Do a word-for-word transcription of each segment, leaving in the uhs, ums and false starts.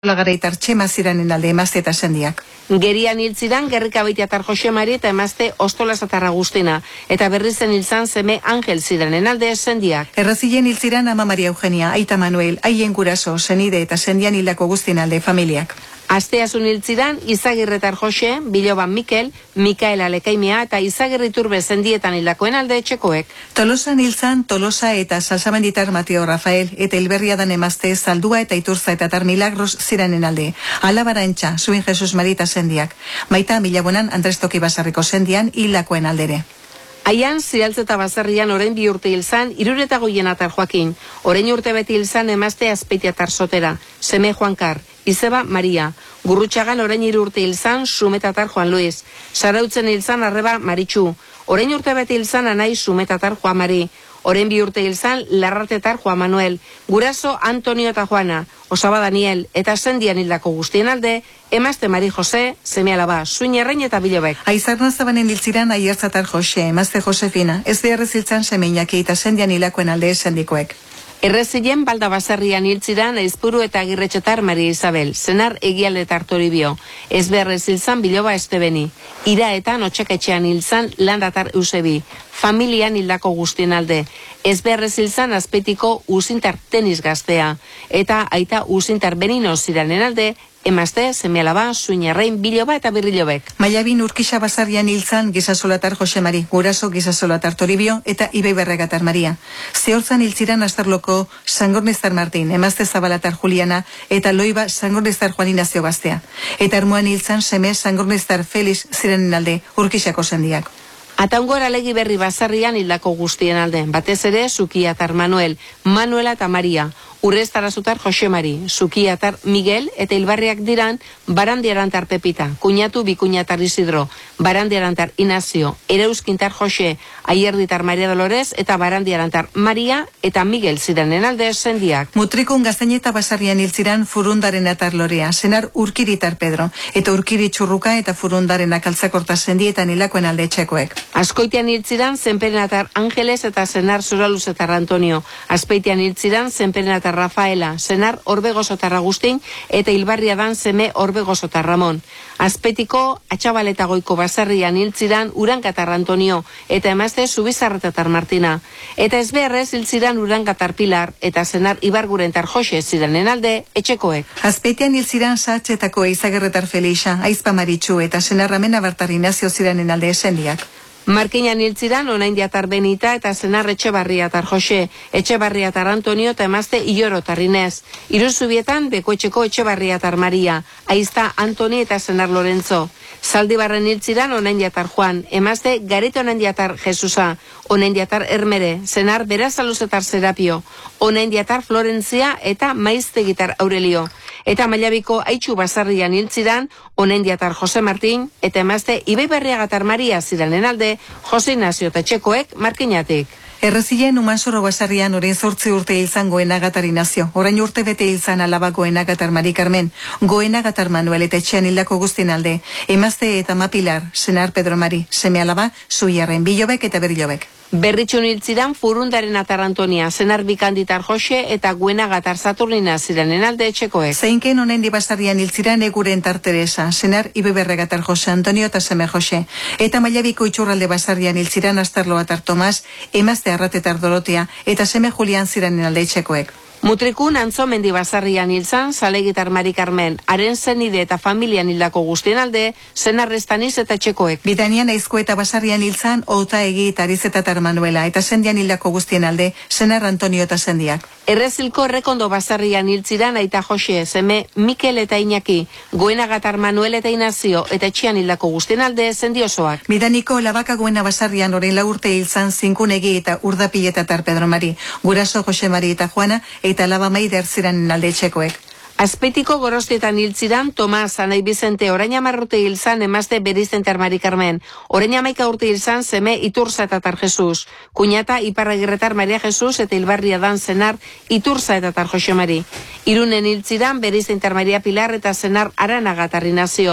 Lagareitar txema ziranen alde emazte eta sendiak. Gerian hiltziran gerrikabeitiatar Jose Mari eta emazte Ostolazatar Agustina, eta berrizen hiltzan seme Angel ziranen alde sendiak. Errazilen hiltziran ama Maria Eugenia, aita Manuel, haien guraso, senide eta sendian hildako guztien alde familiak. Asteasun hiltziran Izagirretar Jose, Biloban Mikel, Mikaela Lekaimia eta Izagirri Turbe sendietan hildakoen alde etxekoek. Tolosan hiltzan Tolosa eta Salsamenditar Mateo Rafael eta Hilberriadan emazte Zaldua eta Iturza eta Tar Milagros ziranen alde. Alabara entxa, Zuin Jesus Marita sendiak. Maita Milabonan Andres Toki Basarriko sendian hildakoen aldere. Aian, Zialtze eta Bazarrian orain bi urte hilzan, Irureta Goienatar Joakin. Orain urte beti hilzan emazte Azpeitiatar Sotera, Seme Juankar, Izeba Maria. Gurrutxagan orain hiru urte hilzan, Sumetatar Juan Luis. Sarautzen hilzan Arreba Maritxu. Orain urte beti hilzan Anai Sumetatar Juan Mari. Orain bi urte hilzan Larratetar Juan Manuel. Guraso Antonio eta Juana, Osaba Daniel eta sendian hildako guztien alde, emazte Mari Jose, seme alaba Zuin Errein eta Bilobek. Aizarna zabanen hiltziran Aiertzatar Jose, emazte Josefina, ez beharrez hiltzan seme Iñaki eta sendian hilakoen alde sendikoek. Errezilen Balda Basarrian hiltziran Aizpuru eta Agirretxetar Maria Isabel, senar Egialdetar Toribio, ez beharrez hiltzan Biloba Estebeni, ira eta Notxeketxean hiltzan Landatar Eusebi, familian hildako guztien alde, ez beharrez hiltzan Azpeitiko Usintar Tenis Gaztea, eta aita Usintar Benino ziranen alde, emazte, seme alaba, Zuin Errein, Biloba eta Birrilobek. Maiabin Urkixa Basarrian hiltzan Gizasolatar Jose Mari, guraso Gizasolatar Toribio eta Ibei Berregatar Maria. Zehortzan hiltziran Astarloko Sangorneztar Martin, emazte Zabalatar Juliana eta Loiba Sangorneztar Juaninazio Gaztea. Eta ermuan hiltzan seme Sangorneztar Felix ziranen alde, Urkixako sendiak. Ataungor Alegi Berri Basarrian hildako guztien alde, batez ere Zukiatar Manuel, Manuela eta Maria, Urreztarazutar Jose Mari, Zukiatar Miguel eta Hilbarriak diran Barandiarantar Pepita, Kuñatu Bikuñatar Isidro, Barandiarantar Inazio, Ereuskintar Jose, Aierditar Maria Dolores eta Barandiarantar Maria eta Miguel ziranen alde sendiak. Mutrikun Gaztaineta Basarrian hiltziran Furundaren atar Lorea, senar Urkiritar Pedro, eta Urkiri Txurruka eta Furundaren akaltzakorta sendietan hilakoen alde etxekoek. Askoitean hiltziran Zenperenatar Angeles eta senar Zuraluzetar Antonio, Azpeitian hiltziran Zenperenatar Rafaela, senar Orbegozotar Agustin eta Hilbarriadan seme Orbegozotar Ramon. Azpeitiko Atxabaleta Goiko Basarrian hiltziran Urankatar Antonio eta emazte Zubizarretatar Martina. Eta ez beharrez hiltziran Urankatar Pilar eta senar Ibargurentar Jose ziranen alde etxekoek. Azpeitian hiltziran Satxetako Eizagerretar Felixa, Aizpa Maritxu eta senar Ramena Bartar Inazio ziranen alde sendiak. Markinan hiltziran Onaindiatar Benita eta senar Etxebarriatar Jose, Etxebarriatar Antonio eta emazte Ilorotar Inez. Iruzubietan Bekoetxeko Etxebarriatar Maria, Aizta Antoni eta senar Lorenzo. Zaldibarren hiltziran Onaindiatar Juan, emazte Garete Onaindiatar Jesusa, Onaindiatar Ermere, senar Berazaluzetar Serapio, Onaindiatar Florentzia eta Maiztegitar Aurelio. Eta Mailabiko Aitxu Basarrian hiltziran Onaindiatar Jose Martin eta emazte Ibei Berriagatar Maria ziranen alde Jose Inazio eta txekoek Markinatik. Errezilen Umansoro Basarrian orain zortzi urte hilzan Goenagatar Inazio, orain urte bete hilzan alaba Goenagatar Mari Carmen, Goenagatar Manuel eta etxean hildako guztien alde, emazte eta Mapilar, senar Pedro Mari, seme alaba Zuiarren, Bilobek eta Berilobek. Berritxun hiltziran Furundaren atar Antonia, senar Bikanditar Jose eta Guenagatar Saturnina ziranen alde etxekoek. Zeinken Onendi Basarrian hiltziran Egurentar Teresa, senar Ibe Berregatar Jose Antonio eta seme Jose. Eta Mailabiko Itxurralde Basarrian hiltziran Astarloatar Tomas, emazte Arratetar Dorotea eta seme Julian ziranen alde etxekoek. Mutrikun Antzomendi Basarrian hiltzan, Zalegitar Mari Carmen, haren zenide eta familian hildako guztien alde, senarrestaniz eta txekoek. Bidanian Aizko eta Basarrian hiltzan, Ota Egi eta Arizetatar Manuela, eta sendian hildako guztien alde, senar Antonio eta sendiak. Errezilko Errekondo Basarrian hiltziran aita Jose, seme Mikel eta Iñaki, Goenagatar Manuel eta Inazio, eta etxian hildako guztien alde sendiosoak. Bidaniko Labaka Goena Basarrian orain lau urte hiltzan Zinkunegi eta Urdapiletatar Pedro Mari, guraso Jose Mari eta Juana, eta Laba Maider ziranen alde etxekoek. Azpeitiko Gorostietan hiltziran Tomas Anai Bizente orain hamar urte hilzan emazte Berizentar Mari Carmen, orain hamaika urte hilzan seme Iturza eta Tar Jesus, Kuñata Iparragirretar Maria Jesus eta Hilbarriadan senar Iturza eta Tar Jose Mari. Irunen hiltziran Berizentar Maria Pilar eta senar Aranagatar Inazio.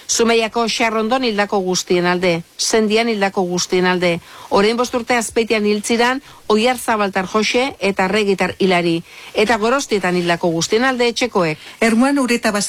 Zumeiako Xarrondon hildako guztien alde, Sendian hildako guztien alde, orain bosturte azpeitian hiltziran, Oiar Zabaltar Jose eta Regitar Hilari, eta Gorostietan hildako guztien alde etxekoek. Ermuan ureta